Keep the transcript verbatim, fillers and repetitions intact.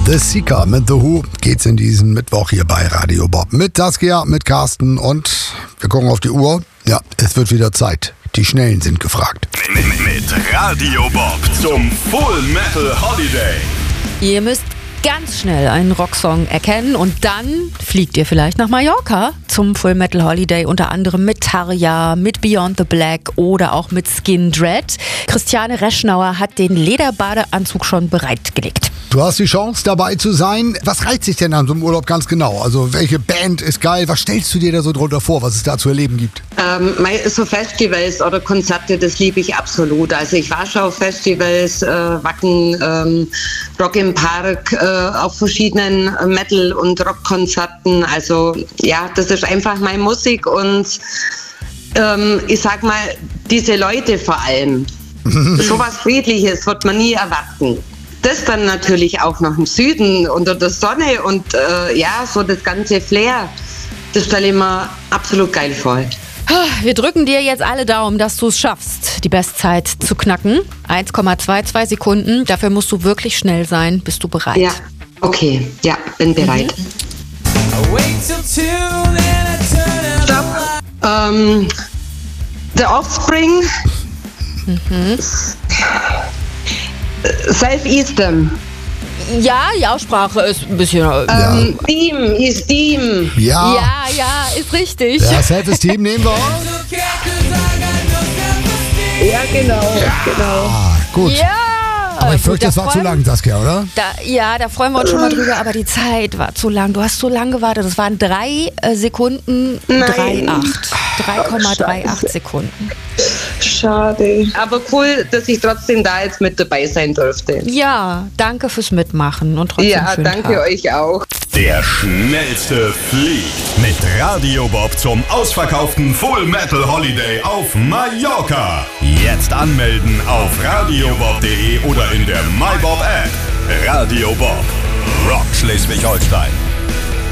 The Seeker mit The Who geht's in diesem Mittwoch hier bei Radio Bob. Mit Saskia, mit Carsten und wir gucken auf die Uhr. Ja, es wird wieder Zeit. Die Schnellen sind gefragt. Mit, mit Radio Bob zum Full Metal Holiday. Ihr müsst ganz schnell einen Rocksong erkennen und dann fliegt ihr vielleicht nach Mallorca zum Full Metal Holiday, unter anderem mit Tarja, mit Beyond the Black oder auch mit Skin Dread. Christiane Reschnauer hat den Lederbadeanzug schon bereitgelegt. Du hast die Chance, dabei zu sein. Was reizt dich denn an so einem Urlaub ganz genau? Also welche Band ist geil? Was stellst du dir da so drunter vor, was es da zu erleben gibt? Ähm, so Festivals oder Konzerte, das liebe ich absolut. Also ich war schon auf Festivals, äh, Wacken, ähm, Rock im Park, äh, auf verschiedenen Metal- und Rockkonzerten. Also ja, das ist einfach meine Musik und ähm, ich sag mal, diese Leute vor allem. Sowas Friedliches wird man nie erwarten. Das dann natürlich auch noch im Süden unter der Sonne und äh, ja, so das ganze Flair, das stelle ich mir absolut geil vor. Wir drücken dir jetzt alle Daumen, dass du es schaffst, die Bestzeit zu knacken. eins Komma zweiundzwanzig Sekunden, dafür musst du wirklich schnell sein. Bist du bereit? Ja, okay, ja, bin bereit. Stopp. Ähm, The Offspring. Mhm. Southeastern. Ja, die Aussprache ist ein bisschen... Ja. Ähm, Team, ist Team. Ja, Ja, ja, ist richtig. ja, Self-Esteem nehmen wir. Ja, genau, genau. Ah, gut. Ja! Aber ich Gut, fürchte, da das war zu freuen- lang, Saskia, oder? Da, ja, da freuen wir uns schon mal drüber, aber die Zeit war zu lang. Du hast so lange gewartet. Das waren drei äh, Sekunden, Nein. drei Komma achtunddreißig Sekunden. Schade. Aber cool, dass ich trotzdem da jetzt mit dabei sein durfte. Ja, danke fürs Mitmachen und trotzdem Ja, schönen danke Tag. euch auch. Der schnellste fliegt mit Radio Bob zum ausverkauften Full Metal Holiday auf Mallorca. Jetzt anmelden auf radiobob punkt de oder in der MyBob App. Radio Bob, Rock Schleswig-Holstein.